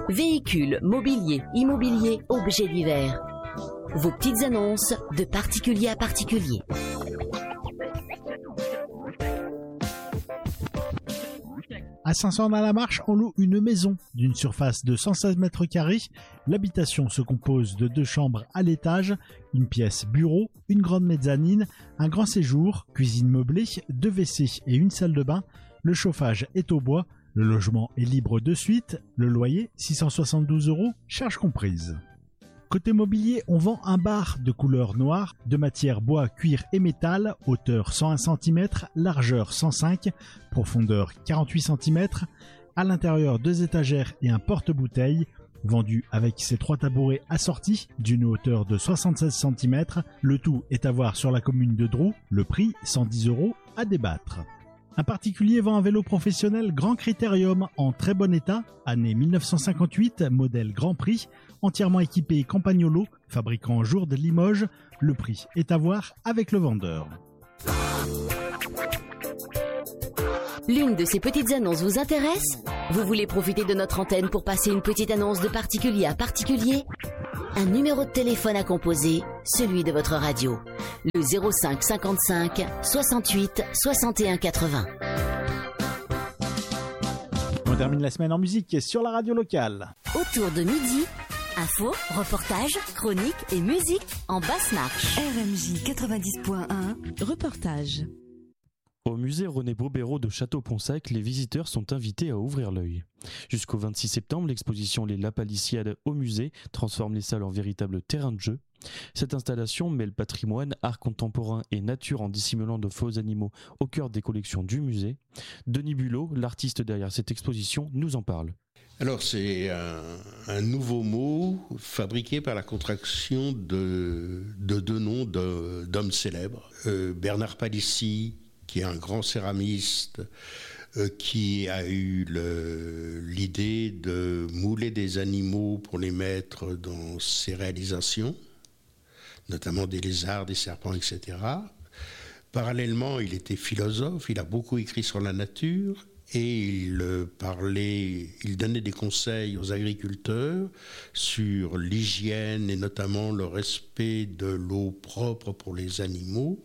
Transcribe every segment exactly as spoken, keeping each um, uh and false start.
Véhicules, mobilier, immobilier, objets divers. Vos petites annonces de particulier à particulier. À Saint-Saëns-dans-la-Marche, on loue une maison d'une surface de cent seize mètres carrés. L'habitation se compose de deux chambres à l'étage, une pièce bureau, une grande mezzanine, un grand séjour, cuisine meublée, deux W C et une salle de bain. Le chauffage est au bois, le logement est libre de suite, le loyer six cent soixante-douze euros, charges comprises. Côté mobilier, on vend un bar de couleur noire, de matière bois, cuir et métal, hauteur cent un centimètres, largeur cent cinq, profondeur quarante-huit centimètres. À l'intérieur, deux étagères et un porte-bouteilles, vendu avec ses trois tabourets assortis d'une hauteur de soixante-seize centimètres. Le tout est à voir sur la commune de Drou. Le prix, cent dix euros, à débattre. Un particulier vend un vélo professionnel Grand Critérium en très bon état, année mille neuf cent cinquante-huit, modèle Grand Prix, entièrement équipé Campagnolo, fabricant Jour de Limoges. Le prix est à voir avec le vendeur. L'une de ces petites annonces vous intéresse ? Vous voulez profiter de notre antenne pour passer une petite annonce de particulier à particulier ? Un numéro de téléphone à composer, celui de votre radio. Le zéro cinq cinquante-cinq soixante-huit soixante et un quatre-vingts. On termine la semaine en musique sur la radio locale. Autour de midi, infos, reportages, chroniques et musique en basse marche. R M J quatre-vingt-dix point un, reportage. Au musée René Bobéro de Château-Ponsec, les visiteurs sont invités à ouvrir l'œil. Jusqu'au vingt-six septembre, l'exposition Les Lapaliciades au musée transforme les salles en véritable terrain de jeu. Cette installation mêle patrimoine, art contemporain et nature en dissimulant de faux animaux au cœur des collections du musée. Denis Bulot, l'artiste derrière cette exposition, nous en parle. Alors c'est un, un nouveau mot fabriqué par la contraction de, de deux noms de, d'hommes célèbres. Euh, Bernard Palissy, qui est un grand céramiste, euh, qui a eu le, l'idée de mouler des animaux pour les mettre dans ses réalisations, notamment des lézards, des serpents, et cetera. Parallèlement, il était philosophe, il a beaucoup écrit sur la nature et il parlait, il donnait des conseils aux agriculteurs sur l'hygiène et notamment le respect de l'eau propre pour les animaux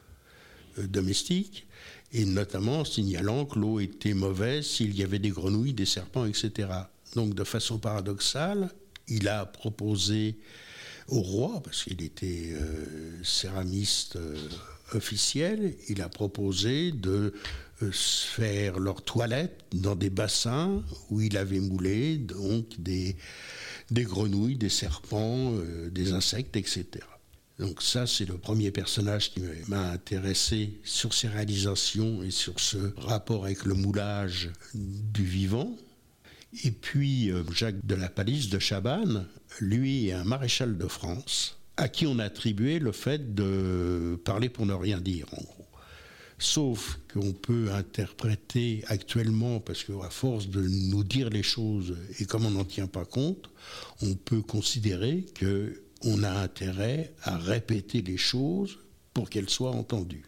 domestiques, et notamment en signalant que l'eau était mauvaise s'il y avait des grenouilles, des serpents, et cetera. Donc de façon paradoxale, il a proposé au roi, parce qu'il était euh, céramiste euh, officiel, il a proposé de euh, faire leur toilette dans des bassins où il avait moulé donc des, des grenouilles, des serpents, euh, des insectes, et cetera. Donc ça, c'est le premier personnage qui m'a intéressé sur ses réalisations et sur ce rapport avec le moulage du vivant. Et puis Jacques de la Palisse de Chabannes, lui est un maréchal de France à qui on a attribué le fait de parler pour ne rien dire, en gros. Sauf qu'on peut interpréter actuellement, parce qu'à force de nous dire les choses et comme on n'en tient pas compte, on peut considérer que on a intérêt à répéter les choses pour qu'elles soient entendues.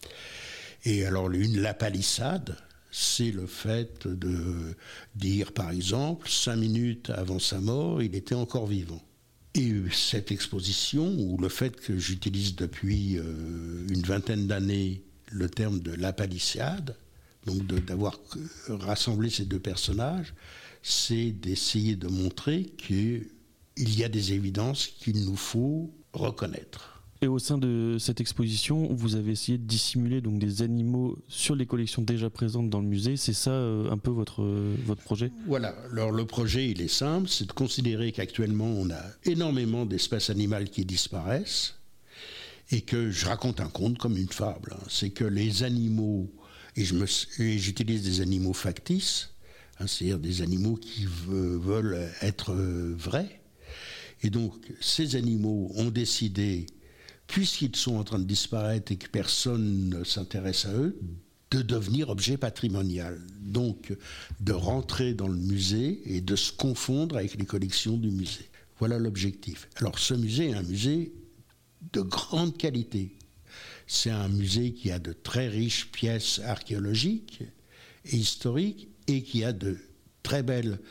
Et alors, une lapalissade, c'est le fait de dire, par exemple, cinq minutes avant sa mort, il était encore vivant. Et cette exposition, ou le fait que j'utilise depuis euh, une vingtaine d'années le terme de lapalissade, donc de, d'avoir rassemblé ces deux personnages, c'est d'essayer de montrer que il y a des évidences qu'il nous faut reconnaître. Et au sein de cette exposition, vous avez essayé de dissimuler donc des animaux sur les collections déjà présentes dans le musée. C'est ça euh, un peu votre, euh, votre projet ? Voilà. Alors le projet, il est simple, c'est de considérer qu'actuellement, on a énormément d'espèces animales qui disparaissent et que je raconte un conte comme une fable. Hein. C'est que les animaux, et, je me, et j'utilise des animaux factices, hein, c'est-à-dire des animaux qui ve, veulent être euh, vrais. Et donc, ces animaux ont décidé, puisqu'ils sont en train de disparaître et que personne ne s'intéresse à eux, de devenir objet patrimonial. Donc, de rentrer dans le musée et de se confondre avec les collections du musée. Voilà l'objectif. Alors, ce musée est un musée de grande qualité. C'est un musée qui a de très riches pièces archéologiques et historiques et qui a de très belles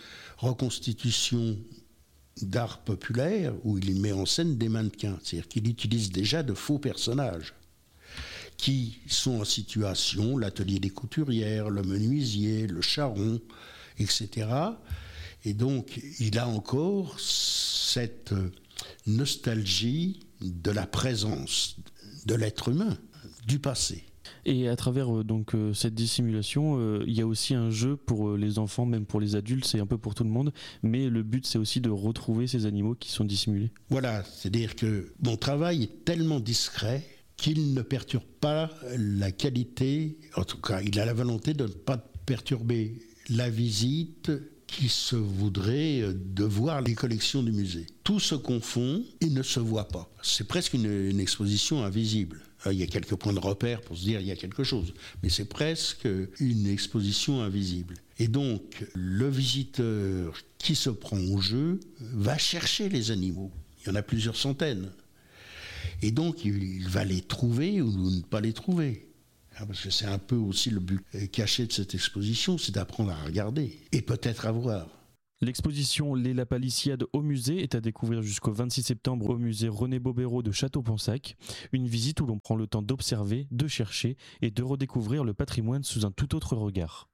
reconstitution d'art populaire où il met en scène des mannequins. C'est-à-dire qu'il utilise déjà de faux personnages qui sont en situation, l'atelier des couturières, le menuisier, le charron, et cetera. Et donc, il a encore cette nostalgie de la présence de l'être humain, du passé. Et à travers euh, donc euh, cette dissimulation, euh, il y a aussi un jeu pour euh, les enfants, même pour les adultes, c'est un peu pour tout le monde. Mais le but, c'est aussi de retrouver ces animaux qui sont dissimulés. Voilà, c'est-à-dire que mon travail est tellement discret qu'il ne perturbe pas la qualité, en tout cas, il a la volonté de ne pas perturber la visite qui se voudrait de voir les collections du musée. Tout se confond et ne se voit pas. C'est presque une, une exposition invisible. Il y a quelques points de repère pour se dire il y a quelque chose, mais c'est presque une exposition invisible. Et donc, le visiteur qui se prend au jeu va chercher les animaux. Il y en a plusieurs centaines. Et donc, il va les trouver ou ne pas les trouver. Parce que c'est un peu aussi le but caché de cette exposition, c'est d'apprendre à regarder et peut-être à voir. L'exposition Les Lapaliciades au musée est à découvrir jusqu'au vingt-six septembre au musée René Bobéro de Château-Ponsac. Une visite où l'on prend le temps d'observer, de chercher et de redécouvrir le patrimoine sous un tout autre regard.